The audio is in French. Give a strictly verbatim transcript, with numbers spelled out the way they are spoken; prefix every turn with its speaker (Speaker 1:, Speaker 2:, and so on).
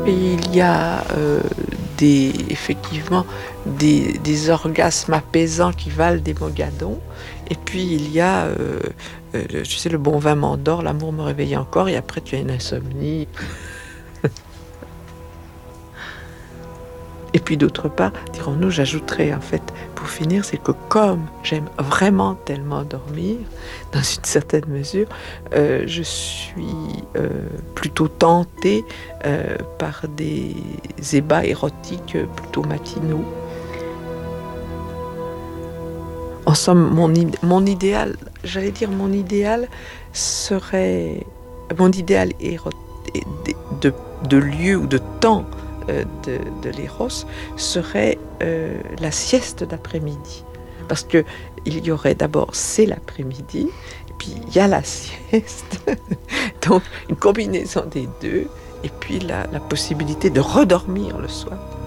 Speaker 1: Et il y a euh, des, effectivement des, des orgasmes apaisants qui valent des mogadons. Et puis il y a, euh, euh, tu sais, le bon vin m'endort, l'amour me réveille encore, et après tu as une insomnie. Et puis d'autre part, dirons-nous, j'ajouterais en fait, pour finir, c'est que comme j'aime vraiment tellement dormir, dans une certaine mesure, euh, je suis euh, plutôt tentée euh, par des ébats érotiques plutôt matinaux. En somme, mon, mon idéal, j'allais dire mon idéal serait, mon idéal éro, de, de, de lieu ou de temps de, de l'éros serait euh, la sieste d'après-midi. Parce que il y aurait d'abord c'est l'après-midi, et puis il y a la sieste, donc une combinaison des deux, et puis la, la possibilité de redormir le soir.